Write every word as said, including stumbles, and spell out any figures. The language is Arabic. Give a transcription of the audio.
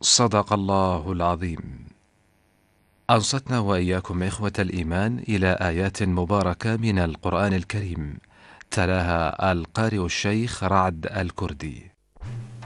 صدق الله العظيم. أنصتنا وإياكم إخوة الإيمان إلى آيات مباركة من القرآن الكريم، تلاها القارئ الشيخ رعد الكردي.